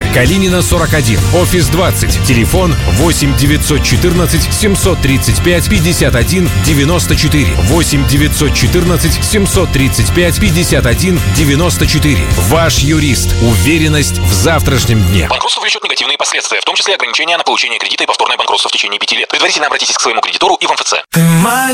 Калинина, 41, офис 20, телефон 8 914 735 51 94, 8 914 735 51 94. Ваш юрист. Уверенность в завтрашнем дне. Банкротство влечет негативные последствия, в том числе ограничения на получение кредита и повторное банкротство в течение 5 лет. Предварительно обратитесь к своему кредитору и в МФЦ.